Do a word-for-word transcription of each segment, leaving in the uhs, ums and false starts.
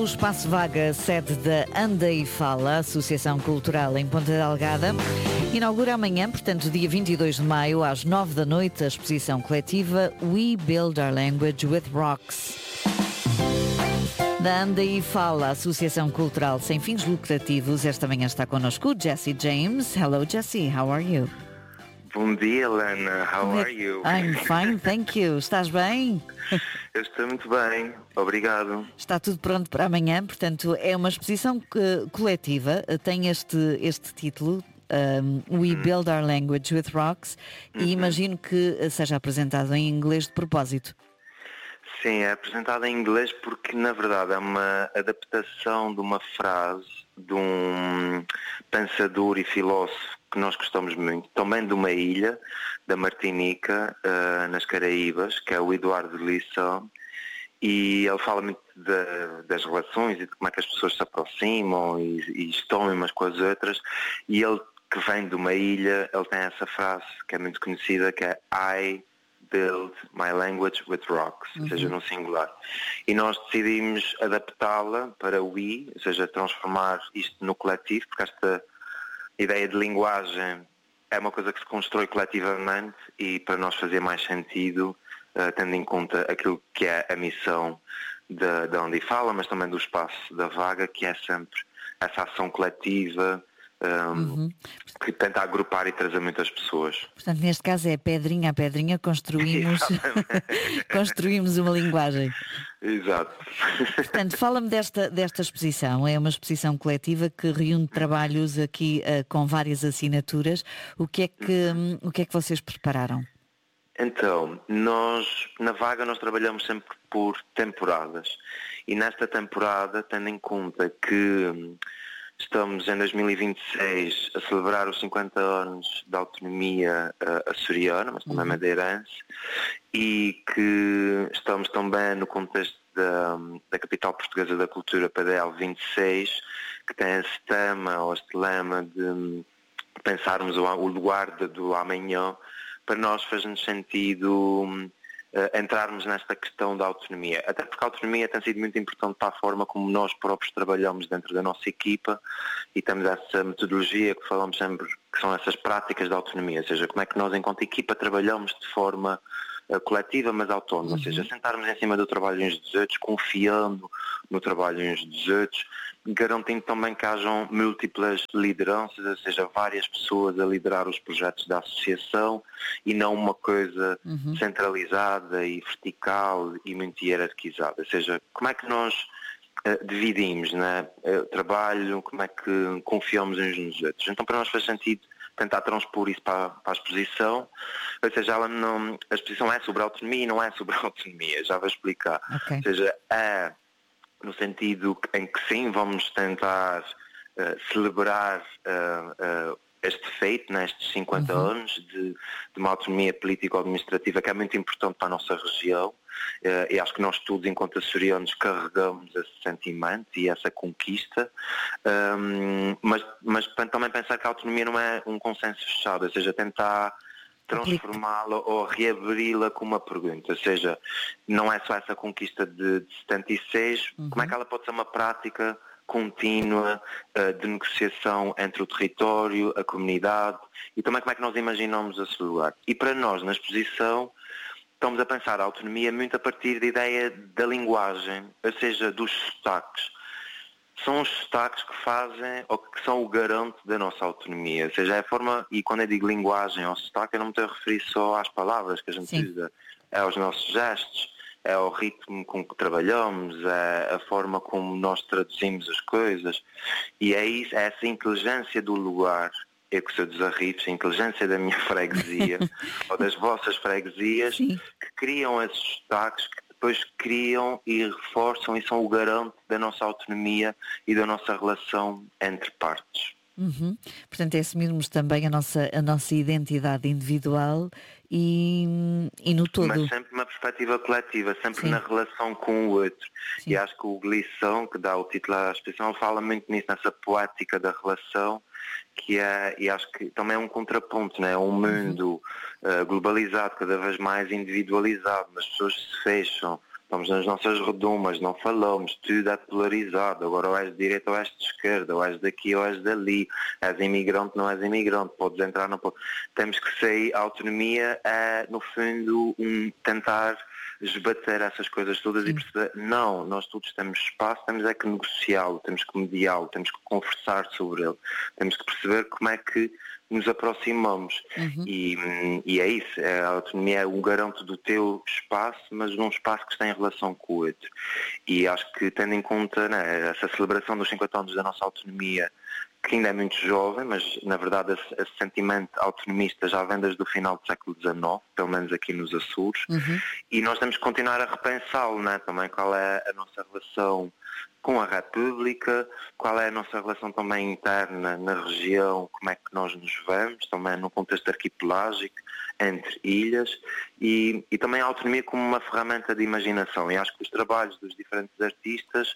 O Espaço Vaga, sede da Anda e Fala, Associação Cultural em Ponta Delgada, inaugura amanhã, portanto, dia vinte e dois de maio, às nove da noite, a exposição coletiva We Build Our Language with Rocks. Da Anda e Fala, Associação Cultural sem fins lucrativos, esta manhã está connosco Jessie James. Hello, Jessie, how are you? Bom dia, Lana. How are you? I'm fine, thank you. Estás bem? Eu estou muito bem, obrigado. Está tudo pronto para amanhã, portanto, é uma exposição uh, coletiva, uh, tem este, este título, um, We uhum. Build Our Language with Rocks, uhum. e imagino que uh, seja apresentado em inglês de propósito. Sim, é apresentado em inglês porque, na verdade, é uma adaptação de uma frase de um pensador e filósofo que nós gostamos muito, também de uma ilha, da Martinica, uh, nas Caraíbas, que é o Eduardo Lisson, e ele fala muito de, das relações e de como é que as pessoas se aproximam e, e estão umas com as outras, e ele, que vem de uma ilha, ele tem essa frase que é muito conhecida, que é I build my language with rocks, uhum. ou seja, no singular. E nós decidimos adaptá-la para we, ou seja, transformar isto no coletivo, porque esta ideia de linguagem é uma coisa que se constrói coletivamente e para nós fazer mais sentido, uh, tendo em conta aquilo que é a missão da de, de Anda e Fala, mas também do Espaço da Vaga, que é sempre essa ação coletiva, um, uhum. que tenta agrupar e trazer muitas pessoas. Portanto, neste caso é pedrinha a pedrinha, construímos, construímos uma linguagem. Exato. Portanto, fala-me desta, desta exposição. É uma exposição coletiva que reúne trabalhos aqui uh, com várias assinaturas. O que é que, um, o que é que vocês prepararam? Então, nós, na Vaga, nós trabalhamos sempre por temporadas. E nesta temporada, tendo em conta que estamos em dois mil e vinte e seis a celebrar os cinquenta anos da autonomia uh, açoriana, mas também uhum. madeirense, e que estamos também no contexto da, da capital portuguesa da cultura, P D L vinte e seis, que tem esse tema, ou este lema de pensarmos o, o lugar de, do amanhã. Para nós faz-nos sentido uh, entrarmos nesta questão da autonomia, até porque a autonomia tem sido muito importante para a forma como nós próprios trabalhamos dentro da nossa equipa, e temos essa metodologia que falamos sempre, que são essas práticas da autonomia, ou seja, como é que nós enquanto equipa trabalhamos de forma uh, coletiva mas autónoma, uhum. ou seja, sentarmos em cima do trabalho uns dos outros, confiando no trabalho uns dos outros, garantindo também que hajam múltiplas lideranças, ou seja, várias pessoas a liderar os projetos da associação e não uma coisa uhum. centralizada e vertical e muito hierarquizada. Ou seja, como é que nós uh, dividimos, né, o trabalho, como é que confiamos uns nos outros. Então para nós faz sentido tentar transpor isso para, para a exposição, ou seja, ela não, a exposição é sobre a autonomia e não é sobre a autonomia, já vou explicar. Okay. Ou seja, é no sentido em que sim, vamos tentar uh, celebrar uh, uh, este feito, né, estes cinquenta uhum. anos de, de uma autonomia político-administrativa que é muito importante para a nossa região, uh, e acho que nós todos, enquanto açorianos, carregamos esse sentimento e essa conquista, um, mas, mas também pensar que a autonomia não é um consenso fechado, ou seja, tentar transformá-la ou reabri-la com uma pergunta, ou seja, não é só essa conquista de, de setenta e seis, uhum. como é que ela pode ser uma prática contínua uh, de negociação entre o território, a comunidade, e também como é que nós imaginamos esse lugar. E para nós, na exposição, estamos a pensar a autonomia muito a partir da ideia da linguagem, ou seja, dos sotaques. São os sotaques que fazem, ou que são o garante da nossa autonomia. Ou seja, é a forma, e quando eu digo linguagem ou sotaque, eu não me estou a referir só às palavras que a gente Sim. usa, é aos nossos gestos, é ao ritmo com que trabalhamos, é a forma como nós traduzimos as coisas. E é isso, é essa inteligência do lugar, eu que sou dos Arribes, a inteligência da minha freguesia, ou das vossas freguesias, Sim. que criam esses sotaques, que depois criam e reforçam e são o garante da nossa autonomia e da nossa relação entre partes. Uhum. Portanto, é assumirmos também a nossa, a nossa identidade individual e, e no todo. Mas sempre uma perspectiva coletiva, sempre Sim. na relação com o outro. Sim. E acho que o Glisson, que dá o título à exposição, fala muito nisso, nessa poética da relação, que é, e acho que também é um contraponto, né? É um mundo uhum. uh, globalizado, cada vez mais individualizado, as pessoas se fecham estamos nas nossas redumas, não falamos, tudo é polarizado, agora ou és de direita ou és de esquerda, ou és daqui ou és dali, és imigrante, não és imigrante, podes entrar, não podes. Temos que sair, a autonomia é, no fundo, um tentar esbater essas coisas todas. Sim. E perceber, não, nós todos temos espaço, temos é que negociá-lo, temos que mediá-lo, temos que conversar sobre ele, temos que perceber como é que nos aproximamos. Uhum. e, e é isso, a autonomia é um garanto do teu espaço, mas num espaço que está em relação com o outro. E acho que, tendo em conta, né, essa celebração dos cinquenta anos da nossa autonomia, que ainda é muito jovem, mas na verdade esse, esse sentimento autonomista já vem desde o final do século dezenove, pelo menos aqui nos Açores, uhum. E nós temos que continuar a repensá-lo, né, também qual é a nossa relação com a República, qual é a nossa relação também interna na região, como é que nós nos vemos, também no contexto arquipelágico, entre ilhas, e, e também a autonomia como uma ferramenta de imaginação. E acho que os trabalhos dos diferentes artistas,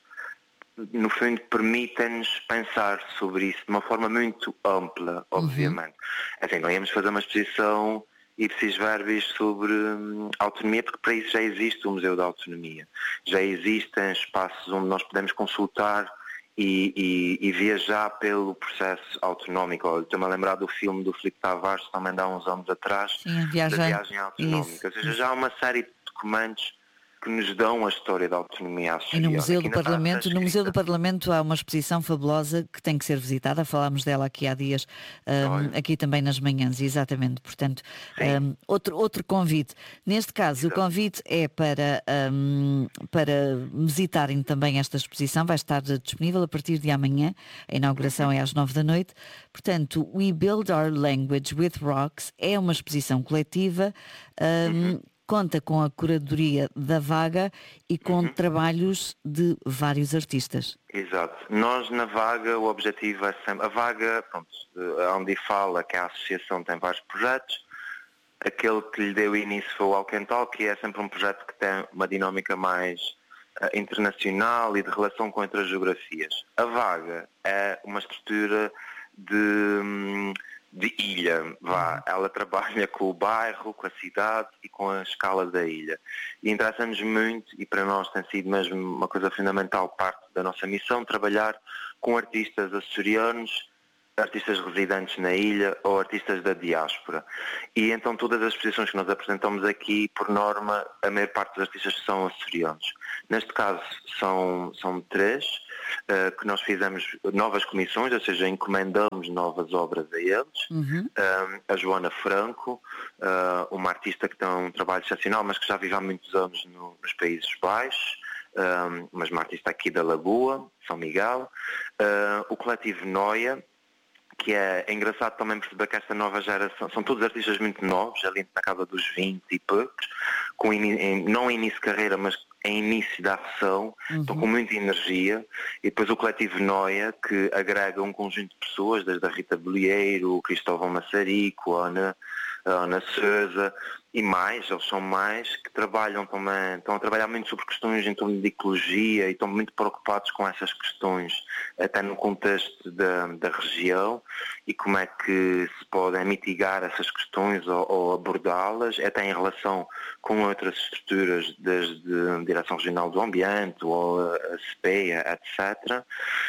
no fundo, permitem-nos pensar sobre isso de uma forma muito ampla, obviamente. Uhum. Assim, não íamos fazer uma exposição ipsis verbis sobre hum, autonomia, porque para isso já existe o Museu da Autonomia. Já existem espaços onde nós podemos consultar e, e, e viajar pelo processo autonómico. Estou-me a lembrar do filme do Filipe Tavares, também dá uns anos atrás, Sim, viagem. da viagem autonómica. Isso, Ou seja, isso. já há uma série de documentos que nos dão a história da autonomia açoriana. E no Museu do Parlamento, no Museu do Parlamento há uma exposição fabulosa que tem que ser visitada, falámos dela aqui há dias, um, aqui também nas manhãs, exatamente, portanto, um, outro, outro convite. Neste caso, Exato. o convite é para, um, para visitarem também esta exposição, vai estar disponível a partir de amanhã, a inauguração uhum. é às nove da noite, portanto, We Build Our Language with Rocks é uma exposição coletiva, um, uhum. conta com a curadoria da Vaga e com uhum. trabalhos de vários artistas. Exato. Nós na Vaga o objetivo é sempre... A Vaga, pronto, onde fala que a associação tem vários projetos. Aquele que lhe deu início foi o Walk and Talk, que é sempre um projeto que tem uma dinâmica mais uh, internacional e de relação com outras geografias. A Vaga é uma estrutura de... Um, de ilha, vá. Ela trabalha com o bairro, com a cidade e com a escala da ilha. E interessa-nos muito, e para nós tem sido mesmo uma coisa fundamental, parte da nossa missão, trabalhar com artistas açorianos, artistas residentes na ilha ou artistas da diáspora. E então todas as exposições que nós apresentamos aqui, por norma, a maior parte dos artistas são açorianos. Neste caso são, são três, Uh, que nós fizemos novas comissões, ou seja, encomendamos novas obras a eles. Uhum. Uh, a Joana Franco, uh, uma artista que tem um trabalho excepcional, mas que já vive há muitos anos no, nos Países Baixos, uh, mas uma artista aqui da Lagoa, São Miguel. Uh, o coletivo Noia, que é, é engraçado também perceber que esta nova geração, são todos artistas muito novos, ali na casa dos vinte e poucos, com in, não início de carreira, mas em início da ação, uhum. estão com muita energia, e depois o coletivo Noia, que agrega um conjunto de pessoas, desde a Rita Bolieiro, o Cristóvão Massarico, a Ana, a Ana Sousa, e mais, eles são mais, que trabalham também, estão a trabalhar muito sobre questões em torno de ecologia e estão muito preocupados com essas questões, até no contexto da, da região, e como é que se podem mitigar essas questões ou, ou abordá-las, até em relação com outras estruturas, desde a Direção Regional do Ambiente ou a SPEA, etcétera,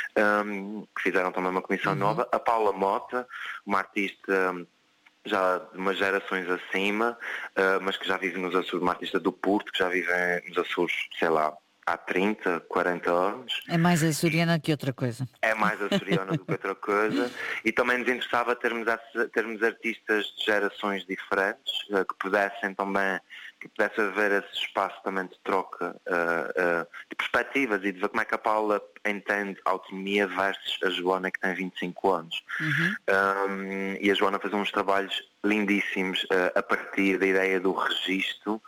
um, que fizeram também uma comissão uhum. nova. A Paula Mota, uma artista já de umas gerações acima, uh, mas que já vive nos Açores, uma artista do Porto, que já vive nos Açores, sei lá, há trinta, quarenta anos. É mais açoriana que outra coisa. É mais açoriana do que outra coisa. E também nos interessava termos, termos artistas de gerações diferentes, uh, que pudessem também, que pudesse haver esse espaço também de troca uh, uh, de perspectivas e de ver como é que a Paula entende autonomia versus a Joana, que tem vinte e cinco anos. Uhum. Um, e a Joana fez uns trabalhos lindíssimos uh, a partir da ideia do registro,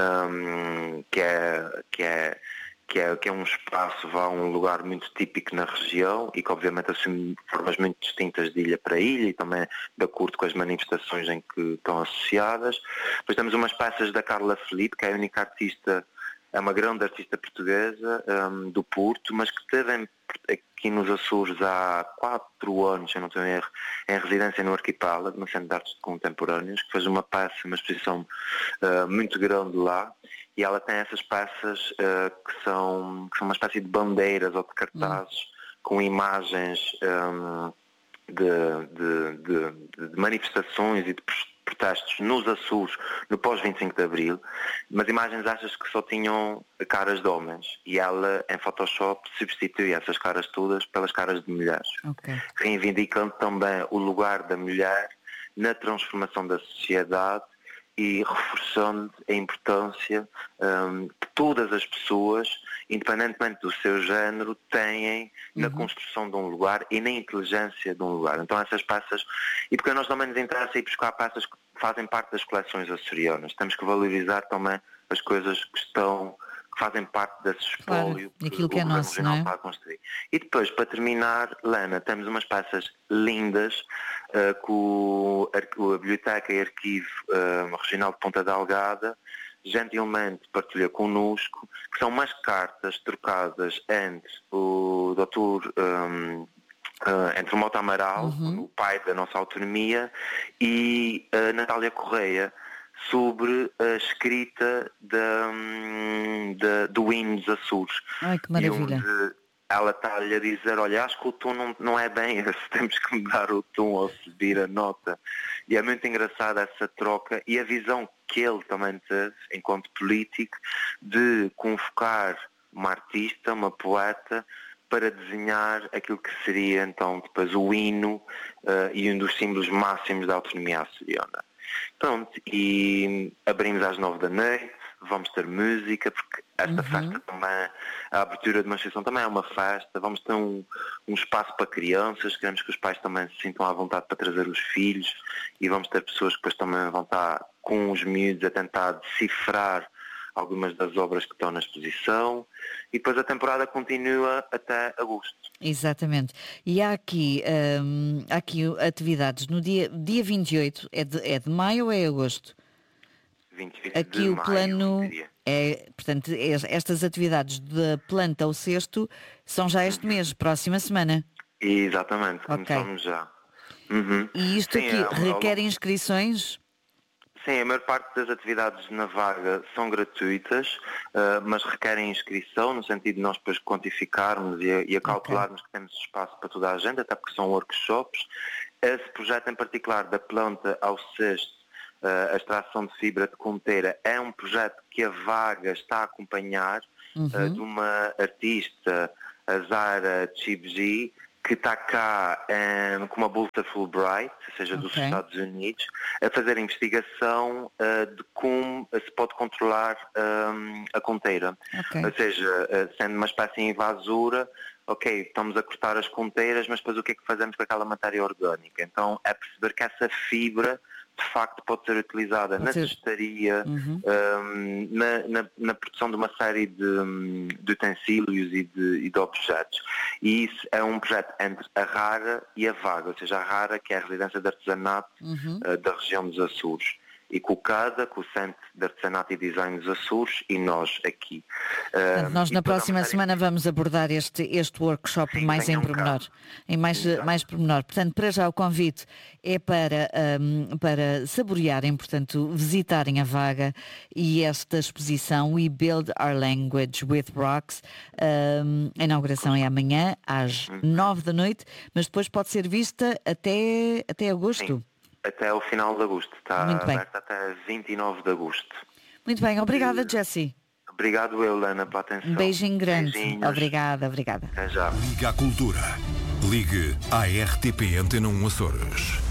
um, que é... Que é Que é, que é um espaço, vá, um lugar muito típico na região e que obviamente assume formas muito distintas de ilha para ilha e também de acordo com as manifestações em que estão associadas. Depois temos umas peças da Carla Felipe, que é a única artista, é uma grande artista portuguesa um, do Porto, mas que esteve aqui nos Açores há quatro anos, se eu não estou em erro, em residência no Arquipélago, no Centro de Artes Contemporâneas, que fez uma peça, uma exposição uh, muito grande lá. e ela tem essas peças uh, que, são, que são uma espécie de bandeiras ou de cartazes hum. com imagens um, de, de, de, de manifestações e de protestos nos Açores no pós vinte e cinco de Abril, mas imagens achas que só tinham caras de homens e ela em Photoshop substitui essas caras todas pelas caras de mulheres, okay. reivindicando também o lugar da mulher na transformação da sociedade e reforçando a importância um, que todas as pessoas, independentemente do seu género, têm na uhum. construção de um lugar e na inteligência de um lugar. Então essas peças, e porque a nós também nos interessa ir buscar peças que fazem parte das coleções açorianas, temos que valorizar também as coisas que estão, que fazem parte desse espólio claro, que o que é o nosso, regional não é? está a construir. E depois, para terminar, Lana, temos umas peças lindas uh, que o, a, a Biblioteca e Arquivo uh, Regional de Ponta Delgada gentilmente partilha connosco, que são umas cartas trocadas entre o doutor um, uh, entre o Mota Amaral, uhum. o pai da nossa autonomia, e a Natália Correia, sobre a escrita da, da, do hino dos Açores. Ai, que maravilha. Onde ela está-lhe a dizer, olha, acho que o tom não, não é bem esse, temos que mudar o tom ou subir a nota. E é muito engraçada essa troca e a visão que ele também teve, enquanto político, de convocar uma artista, uma poeta, para desenhar aquilo que seria então depois o hino uh, e um dos símbolos máximos da autonomia açoriana. Pronto, e abrimos às nove da noite, vamos ter música, porque esta uhum. festa também, a abertura de uma exposição também é uma festa, vamos ter um, um espaço para crianças, queremos que os pais também se sintam à vontade para trazer os filhos e vamos ter pessoas que depois também vão estar com os miúdos a tentar decifrar algumas das obras que estão na exposição e depois a temporada continua até agosto. Exatamente. E há aqui, hum, há aqui atividades no dia, dia vinte e oito, é de, é de maio ou é agosto? vinte e oito aqui de o maio, plano é, portanto, estas atividades da planta ao cesto são já este mês, próxima semana. Exatamente, okay. começamos já. Uhum. E isto Sim, aqui é, requer inscrições? Sim, a maior parte das atividades na vaga são gratuitas, uh, mas requerem inscrição, no sentido de nós depois quantificarmos e, e acautelarmos okay. que temos espaço para toda a gente, até porque são workshops. Esse projeto em particular, da planta ao cesto, uh, a extração de fibra de conteira, é um projeto que a vaga está a acompanhar uhum. uh, de uma artista, a Zara Chibji, que está cá um, com uma bolsa Fulbright, ou seja, okay. dos Estados Unidos, a fazer a investigação uh, de como se pode controlar um, a conteira. Okay. Ou seja, uh, sendo uma espécie invasora, ok, estamos a cortar as conteiras, mas depois o que é que fazemos com aquela matéria orgânica? Então é perceber que essa fibra de facto pode ser utilizada pode na cestaria, uhum. um, na, na, na produção de uma série de, de utensílios e de, e de objetos. E isso é um projeto entre a Rara e a Vaga, ou seja, a Rara, que é a residência de artesanato uhum. uh, da região dos Açores, e com o CADA, com o Centro de Artesanato e Design dos Açores, e nós aqui. Portanto, nós na próxima semana vamos abordar este, este workshop Sim, mais em pormenor. Em mais, mais pormenor. Portanto, para já o convite é para, um, para saborearem, portanto, visitarem a vaga e esta exposição We Build Our Language with Rocks. Um, a inauguração é amanhã, às nove da noite, mas depois pode ser vista até, até agosto. Sim. Até o final de agosto, está aberto até vinte e nove de agosto. Muito bem, obrigada, e... Jessie. Obrigado, Helena, pela atenção. Um beijinho grande. Beijinhos. Obrigada, obrigada. Até já. Liga à Cultura. Ligue à R T P Antena um Açores.